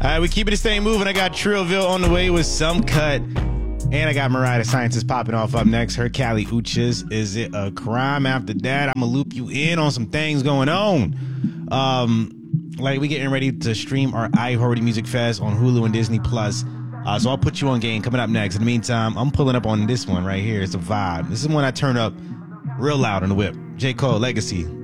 right, we keeping this thing moving. I got Trillville on the way with some cut. And I got Mariah Scientist popping off up next. Her Cali Uchis. Is it a crime? After that, I'm going to loop you in on some things going on. Like we getting ready to stream our iHeartMedia Music Fest on Hulu and Disney Plus. So I'll put you on game coming up next. In the meantime, I'm pulling up on this one right here. It's a vibe. This is one I turn up real loud on the whip. J. Cole, Legacy.